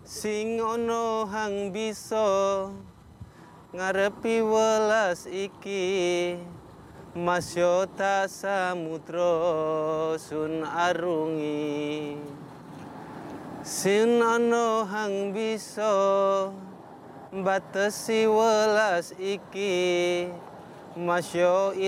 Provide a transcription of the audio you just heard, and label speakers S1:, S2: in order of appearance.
S1: Sing ono hang bisa ngarepi welas iki, Masyota samudra sun arungi. Sing ono hang bisa batesi welas iki, Masya